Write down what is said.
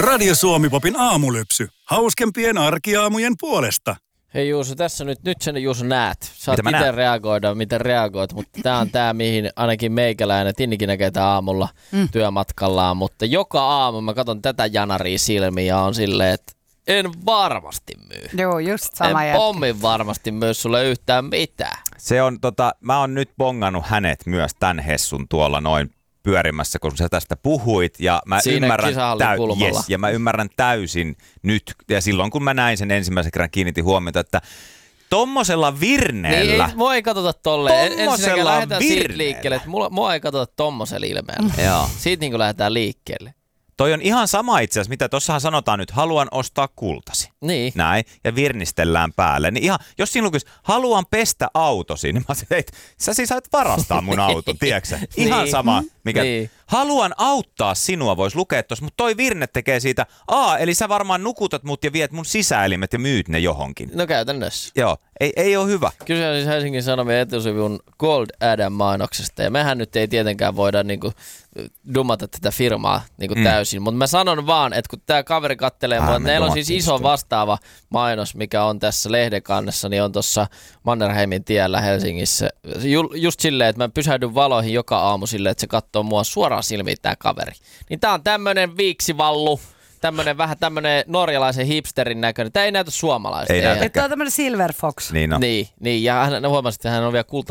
Radio Suomi-popin aamulypsy. Hauskempien arkiaamujen puolesta. Hei Juuso, tässä nyt sen Juuso näet. Saat Mitä itse reagoida, miten reagoit, mutta tää on tää, mihin ainakin meikäläinen, Tinnikin näkee tää aamulla työmatkallaan, mutta joka aamu mä katson tätä janaria silmiin ja on silleen, että en varmasti myy. Joo, just sama en pommin varmasti myy sulle yhtään mitään. Se on mä oon nyt bongannut hänet myös tän Hessun tuolla noin pyörimässä, kun sä tästä puhuit, ja mä ymmärrän täysin nyt, ja silloin kun mä näin sen ensimmäisen kerran, kiinnitin huomiota, että tommosella virneellä. Niin, mua ei katsota tolleen. Ensinnäkin lähdetään siitä liikkeelle, että mua ei katsota tommosella ilmeellä. Joo. Siitä niin kuin lähdetään liikkeelle. Toi on ihan sama itse asiassa, mitä tossahan sanotaan nyt, haluan ostaa kultasi. Niin. Näin, ja virnistellään päälle. Niin ihan, jos sinun lukisi, haluan pestä autosi, niin mä sanoin, että sä siis sait varastaa mun auton, tiedätkö? Ihan niin. sama, mikä Niin. haluan auttaa sinua, vois lukea tuossa, mutta toi virne tekee siitä, eli sä varmaan nukutat mut ja viet mun sisäelimet ja myyt ne johonkin. No käytännössä. Joo, ei ole hyvä. Kyse on siis Helsingin Sanomien etusivun Gold Adam-mainoksesta, ja mehän nyt ei tietenkään voida niinku dumata tätä firmaa niinku täysin, mutta mä sanon vaan, että kun tää kaveri kattelee mua, että meillä on siis iso vastaava mainos, mikä on tässä lehden kannessa, niin on tuossa Mannerheimin tiellä Helsingissä. Just silleen, että mä pysähdyn valoihin joka aamu silleen, että se katsoo mua suoraan silmiin tää kaveri. Niin tää on tämmönen viiksivallu, vähän tämmönen norjalaisen hipsterin näköinen. Tää ei näytä suomalaista. Ei näytä. Tämä on tämmöinen Silver Fox. Niin on. Niin, ja hän huomasi, että hän on vielä